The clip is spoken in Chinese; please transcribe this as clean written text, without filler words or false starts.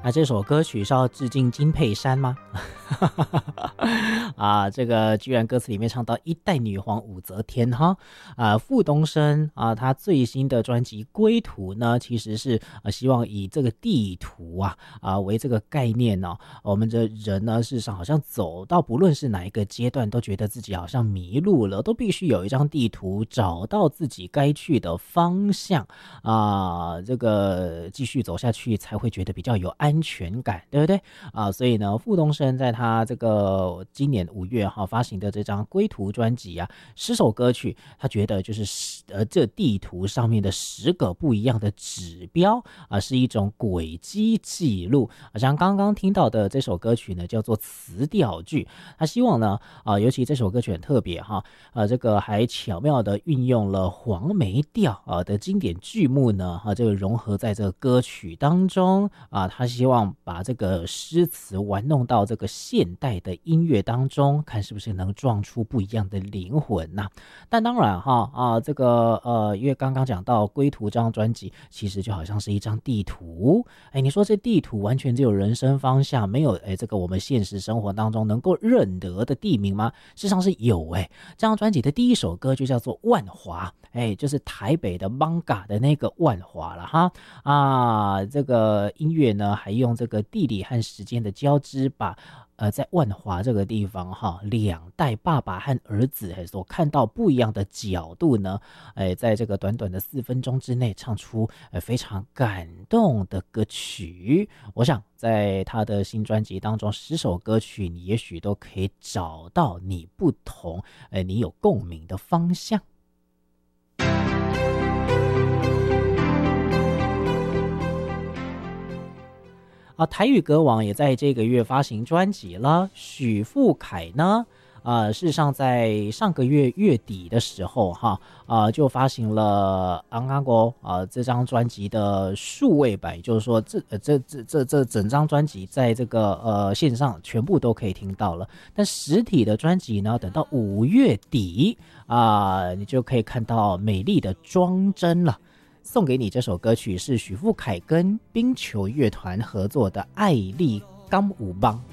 那这首歌曲是要致敬金佩珊吗？啊，这个居然歌词里面唱到一代女皇武则天哈。傅东升啊，他最新的专辑《归途》呢，其实是希望以这个地图为这个概念呢，我们的人呢，事实上好像走到不论是哪一个阶段，都觉得自己好像迷路了，都必须有一张地图，找到自己该去的方向这个继续走下去才会觉得比较有安全感，对不对所以呢，傅东升在他这个今年5月发行的这张《归途》专辑10首歌曲，他觉得就是这地图上面的10个不一样的指标是一种轨迹记录。像刚刚听到的这首歌曲呢，叫做词调剧。他希望呢尤其这首歌曲很特别这个还巧妙的运用了黄梅调的经典剧目呢这个融合在这个歌曲当中他希望把这个诗词玩弄到这个现代的音乐当中，看是不是能撞出不一样的灵魂但当然这个因为刚刚讲到《归途》这张专辑其实就好像是一张地图，你说这地图完全只有人生方向，没有这个我们现实生活当中能够认得的地名吗？事实上是有这张专辑的第一首歌就叫做万华，就是台北的 Manga 的那个万华了这个音乐呢还用这个地理和时间的交织，把在万华这个地方2代爸爸和儿子所看到不一样的角度呢在这个短短的4分钟之内唱出非常感动的歌曲。我想在他的新专辑当中10首歌曲，你也许都可以找到你不同你有共鸣的方向。台语歌王也在这个月发行专辑了。许富凯呢事实上在上个月月底的时候就发行了《安国》这张专辑的数位版，也就是说这整张专辑在这个线上全部都可以听到了。但实体的专辑呢，等到5月底你就可以看到美丽的装帧了。送给你这首歌曲是许富凯跟冰球乐团合作的《爱丽甘舞邦》。